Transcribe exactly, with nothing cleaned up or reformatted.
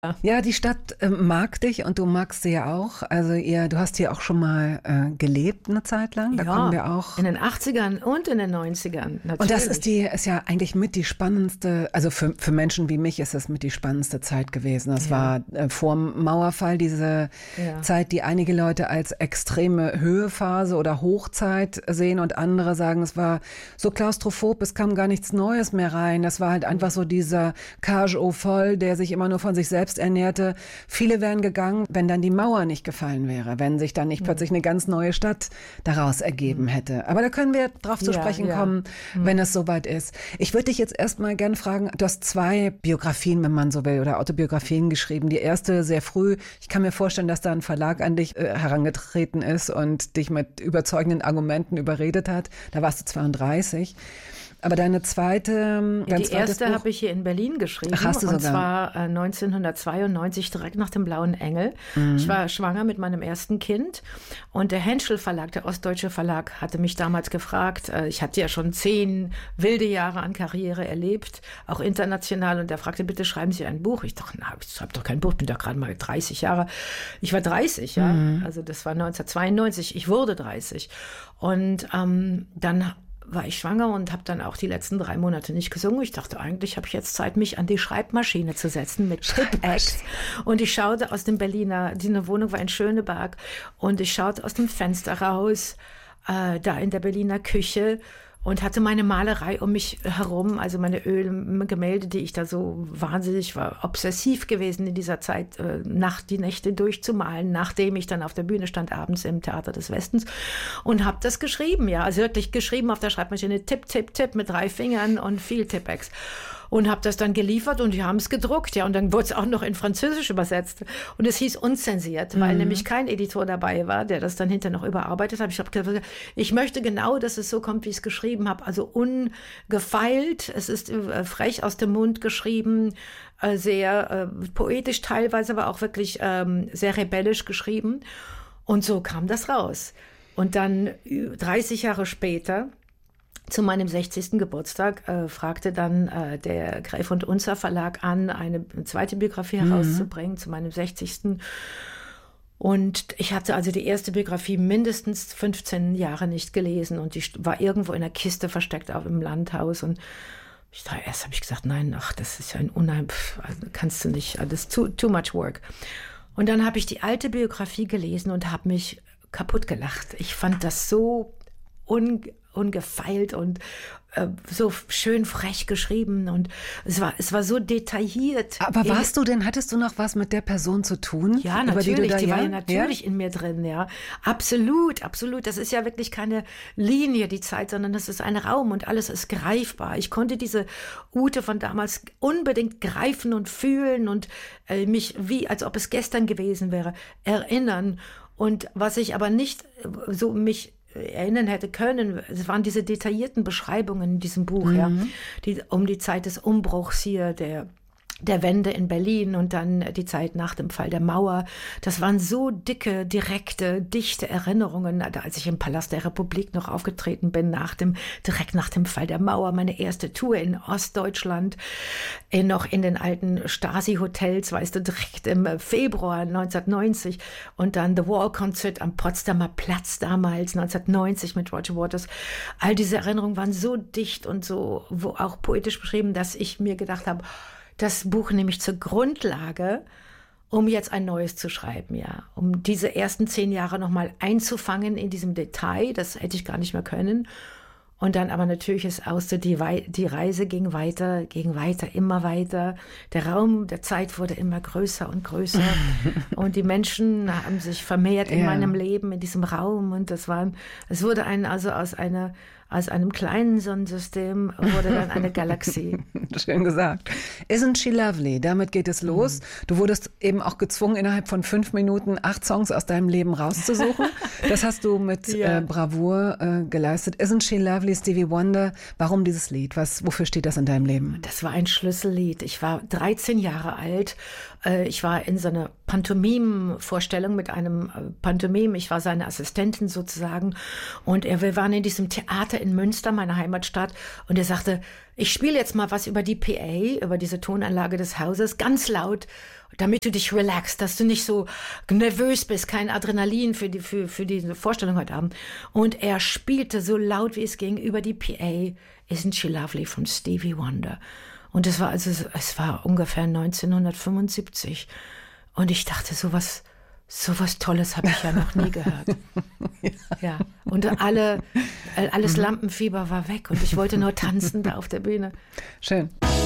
Ja, die Stadt äh, mag dich und du magst sie ja auch. Also ihr, du hast hier auch schon mal äh, gelebt eine Zeit lang. Da Ja, kommen wir auch. in den achtzigern und in den neunzigern, natürlich. Und das ist die, ist ja eigentlich mit die spannendste, also für, für Menschen wie mich ist das mit die spannendste Zeit gewesen. Das Ja. war äh, vor dem Mauerfall diese Ja. Zeit, die einige Leute als extreme Höhephase oder Hochzeit sehen und andere sagen, es war so klaustrophob, es kam gar nichts Neues mehr rein. Das war halt einfach so dieser Cage au Vol, der sich immer nur von sich selbst ernährte. Viele wären gegangen, wenn dann die Mauer nicht gefallen wäre, wenn sich dann nicht Mhm. plötzlich eine ganz neue Stadt daraus ergeben hätte. Aber da können wir drauf zu Ja, sprechen ja. kommen, wenn es soweit ist. Ich würde dich jetzt erstmal gerne fragen, du hast zwei Biografien, wenn man so will, oder Autobiografien geschrieben. Die erste sehr früh. Ich kann mir vorstellen, dass da ein Verlag an dich äh, herangetreten ist und dich mit überzeugenden Argumenten überredet hat. Da warst du zweiunddreißig. Aber deine zweite, dein Die zweites erste Buch, habe ich hier in Berlin geschrieben. Ach, hast du und sogar. zwar äh, neunzehnhundertzweiundneunzig, direkt nach dem Blauen Engel. Mhm. Ich war schwanger mit meinem ersten Kind und der Henschel Verlag, der Ostdeutsche Verlag, hatte mich damals gefragt. Äh, ich hatte ja schon zehn wilde Jahre an Karriere erlebt, auch international. Und der fragte, bitte schreiben Sie ein Buch. Ich dachte, na, ich schreibe doch kein Buch, bin doch gerade mal dreißig Jahre. Ich war dreißig, ja. Mhm. Also das war neunzehnhundertzweiundneunzig. Ich wurde dreißig. Und ähm, dann war ich schwanger und habe dann auch die letzten drei Monate nicht gesungen. Ich dachte, eigentlich habe ich jetzt Zeit, mich an die Schreibmaschine zu setzen mit Tipp-Ex. Und ich schaute aus dem Berliner, die eine Wohnung war in Schöneberg, und ich schaute aus dem Fenster raus, äh, da in der Berliner Küche, und hatte meine Malerei um mich herum, also meine Ölgemälde, die ich da so wahnsinnig war, obsessiv gewesen in dieser Zeit, äh, Nacht, die Nächte durchzumalen, nachdem ich dann auf der Bühne stand, abends im Theater des Westens, und habe das geschrieben, ja, also wirklich geschrieben auf der Schreibmaschine, Tipp, Tipp, Tipp, mit drei Fingern und viel Tippex. Und habe das dann geliefert und die haben es gedruckt, ja, und dann wurde es auch noch in Französisch übersetzt. Und es hieß unzensiert, weil Mhm. nämlich kein Editor dabei war, der das dann hinterher noch überarbeitet hat. Ich habe gesagt, ich möchte genau, dass es so kommt, wie ich es geschrieben habe, also ungefeilt. Es ist äh, frech aus dem Mund geschrieben, äh, sehr äh, poetisch teilweise, aber auch wirklich ähm, sehr rebellisch geschrieben. Und so kam das raus. Und dann äh, dreißig Jahre später, zu meinem sechzigsten Geburtstag, äh, fragte dann äh, der Gräf und Unzer Verlag an, eine zweite Biografie herauszubringen, zu meinem sechzigsten Und ich hatte also die erste Biografie mindestens fünfzehn Jahre nicht gelesen, und die war irgendwo in einer Kiste versteckt auf im Landhaus. Und ich dachte, erst habe ich gesagt, nein, ach, das ist ja ein Unheim, pff, also kannst du nicht, das ist too, too much work. Und dann habe ich die alte Biografie gelesen und habe mich kaputt gelacht. Ich fand das so un ungefeilt und äh, so schön frech geschrieben, und es war, es war so detailliert. Aber warst du denn, hattest du noch was mit der Person zu tun? Ja, über natürlich, die, du da, die ja? war ja natürlich ja? in mir drin, ja. Absolut, absolut. Das ist ja wirklich keine Linie, die Zeit, sondern das ist ein Raum und alles ist greifbar. Ich konnte diese Ute von damals unbedingt greifen und fühlen und äh, mich, wie als ob es gestern gewesen wäre, erinnern. Und was ich aber nicht äh, so mich erinnern hätte können, es waren diese detaillierten Beschreibungen in diesem Buch, Mhm. ja, die um die Zeit des Umbruchs hier, der der Wende in Berlin und dann die Zeit nach dem Fall der Mauer. Das waren so dicke, direkte, dichte Erinnerungen, als ich im Palast der Republik noch aufgetreten bin, nach dem, direkt nach dem Fall der Mauer, meine erste Tour in Ostdeutschland, in, noch in den alten Stasi-Hotels, weißt du, direkt im Februar neunzehnhundertneunzig, und dann The Wall-Konzert am Potsdamer Platz damals, neunzehnhundertneunzig mit Roger Waters. All diese Erinnerungen waren so dicht und so, wo auch poetisch beschrieben, dass ich mir gedacht habe, das Buch nehme ich zur Grundlage, um jetzt ein neues zu schreiben, ja. Um diese ersten zehn Jahre nochmal einzufangen in diesem Detail, das hätte ich gar nicht mehr können. Und dann aber natürlich ist aus, die, Wei- die Reise ging weiter, ging weiter, immer weiter. Der Raum der Zeit wurde immer größer und größer. Und die Menschen haben sich vermehrt in Ja. meinem Leben, in diesem Raum. Und das waren, es wurde ein, also aus einer, aus einem kleinen Sonnensystem wurde dann eine Galaxie. Schön gesagt. Isn't She Lovely? Damit geht es los. Mhm. Du wurdest eben auch gezwungen, innerhalb von fünf Minuten acht Songs aus deinem Leben rauszusuchen. Das hast du mit Ja. äh, Bravour äh, geleistet. Isn't She Lovely, Stevie Wonder. Warum dieses Lied? Was, wofür steht das in deinem Leben? Das war ein Schlüssellied. Ich war dreizehn Jahre alt. Ich war in so einer Pantomim-Vorstellung mit einem Pantomim. Ich war seine Assistentin sozusagen. Und wir waren in diesem Theater in Münster, meiner Heimatstadt, und er sagte, ich spiele jetzt mal was über die P A, über diese Tonanlage des Hauses, ganz laut, damit du dich relaxst, dass du nicht so nervös bist, kein Adrenalin für, die, für, für diese Vorstellung heute Abend. Und er spielte so laut, wie es ging, über die P A, Isn't She Lovely von Stevie Wonder. Und es war also, es war ungefähr neunzehnhundertfünfundsiebzig. Und ich dachte, sowas, sowas Tolles habe ich ja noch nie gehört. ja. ja. Und alle, alles Lampenfieber war weg und ich wollte nur tanzen da auf der Bühne. Schön.